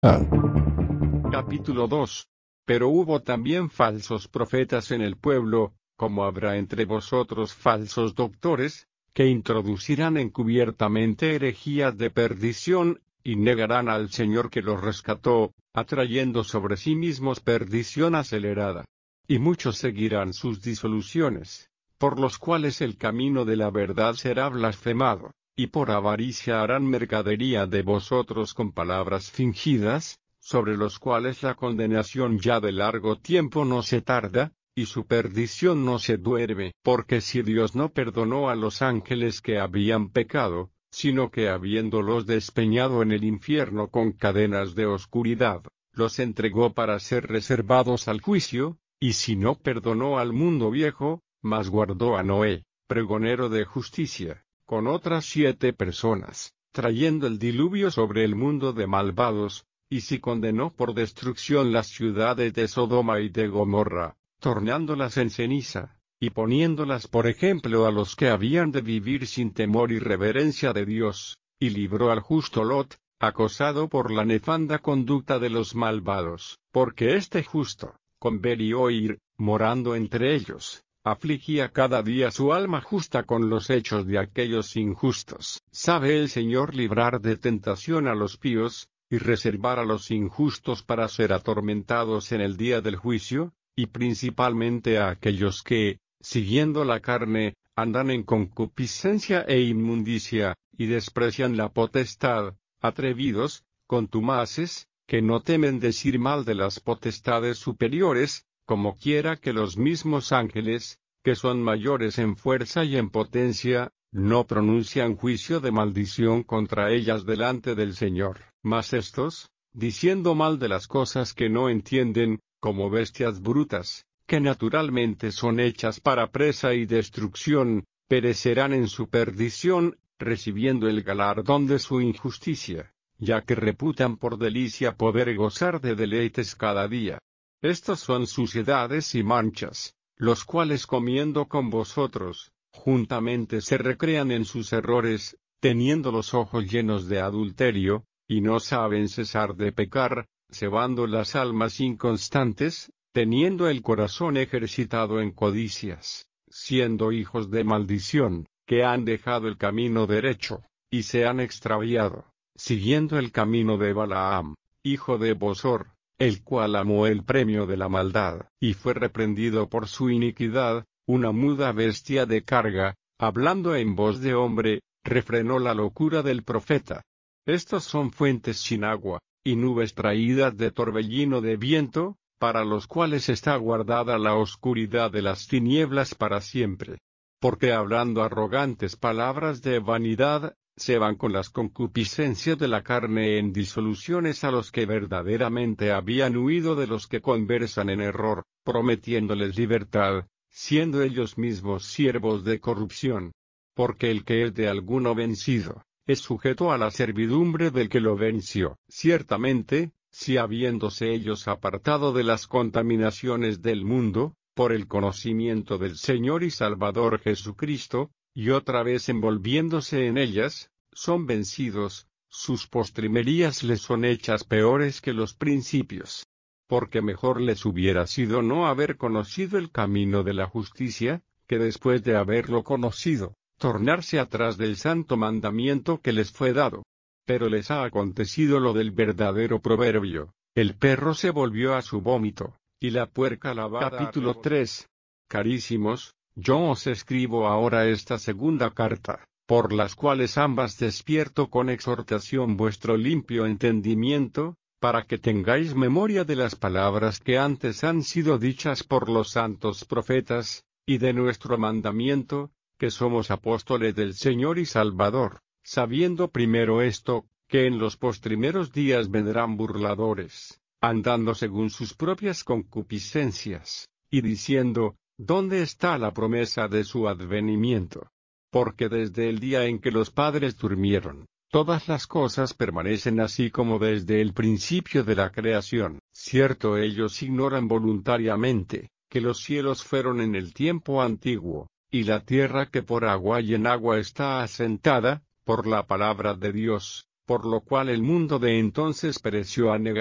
Capítulo 2. Pero hubo también falsos profetas en el pueblo, como habrá entre vosotros falsos doctores, que introducirán encubiertamente herejías de perdición, y negarán al Señor que los rescató, atrayendo sobre sí mismos perdición acelerada. Y muchos seguirán sus disoluciones, por los cuales el camino de la verdad será blasfemado, y por avaricia harán mercadería de vosotros con palabras fingidas, sobre los cuales la condenación ya de largo tiempo no se tarda, y su perdición no se duerme. Porque si Dios no perdonó a los ángeles que habían pecado, sino que habiéndolos despeñado en el infierno con cadenas de oscuridad, los entregó para ser reservados al juicio, y si no perdonó al mundo viejo, mas guardó a Noé, pregonero de justicia, con otras 7 personas, trayendo el diluvio sobre el mundo de malvados, y si condenó por destrucción las ciudades de Sodoma y de Gomorra, tornándolas en ceniza, y poniéndolas por ejemplo a los que habían de vivir sin temor y reverencia de Dios, y libró al justo Lot, acosado por la nefanda conducta de los malvados, porque este justo, con ver y oír, morando entre ellos, afligía cada día su alma justa con los hechos de aquellos injustos. ¿Sabe el Señor librar de tentación a los píos, y reservar a los injustos para ser atormentados en el día del juicio? Y principalmente a aquellos que, siguiendo la carne, andan en concupiscencia e inmundicia, y desprecian la potestad, atrevidos, contumaces, que no temen decir mal de las potestades superiores, como quiera que los mismos ángeles, que son mayores en fuerza y en potencia, no pronuncian juicio de maldición contra ellas delante del Señor. Mas estos, diciendo mal de las cosas que no entienden, como bestias brutas, que naturalmente son hechas para presa y destrucción, perecerán en su perdición, recibiendo el galardón de su injusticia, ya que reputan por delicia poder gozar de deleites cada día. Estos son suciedades y manchas, los cuales comiendo con vosotros, juntamente se recrean en sus errores, teniendo los ojos llenos de adulterio, y no saben cesar de pecar, cebando las almas inconstantes, teniendo el corazón ejercitado en codicias, siendo hijos de maldición, que han dejado el camino derecho, y se han extraviado, siguiendo el camino de Balaam, hijo de Bosor, el cual amó el premio de la maldad, y fue reprendido por su iniquidad, una muda bestia de carga, hablando en voz de hombre, refrenó la locura del profeta. Estos son fuentes sin agua, y nubes traídas de torbellino de viento, para los cuales está guardada la oscuridad de las tinieblas para siempre. Porque hablando arrogantes palabras de vanidad, se van con las concupiscencias de la carne en disoluciones a los que verdaderamente habían huido de los que conversan en error, prometiéndoles libertad, siendo ellos mismos siervos de corrupción. Porque el que es de alguno vencido, es sujeto a la servidumbre del que lo venció. Ciertamente, si habiéndose ellos apartado de las contaminaciones del mundo, por el conocimiento del Señor y Salvador Jesucristo, y otra vez envolviéndose en ellas, son vencidos, sus postrimerías les son hechas peores que los principios. Porque mejor les hubiera sido no haber conocido el camino de la justicia, que después de haberlo conocido, tornarse atrás del santo mandamiento que les fue dado. Pero les ha acontecido lo del verdadero proverbio: el perro se volvió a su vómito, y la puerca lavada. Capítulo 3. Carísimos, yo os escribo ahora esta segunda carta, por las cuales ambas despierto con exhortación vuestro limpio entendimiento, para que tengáis memoria de las palabras que antes han sido dichas por los santos profetas, y de nuestro mandamiento, que somos apóstoles del Señor y Salvador, sabiendo primero esto, que en los postrimeros días vendrán burladores, andando según sus propias concupiscencias, y diciendo: ¿dónde está la promesa de su advenimiento? Porque desde el día en que los padres durmieron, todas las cosas permanecen así como desde el principio de la creación. Cierto, ellos ignoran voluntariamente, que los cielos fueron en el tiempo antiguo, y la tierra que por agua y en agua está asentada, por la palabra de Dios, por lo cual el mundo de entonces pereció anegado.